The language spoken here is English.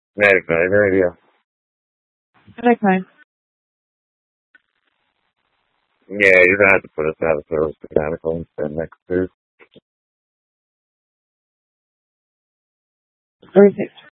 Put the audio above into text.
Very fine, very bien. Okay. Yeah, you're gonna have to put us out of service mechanical instead next Tuesday. Or is it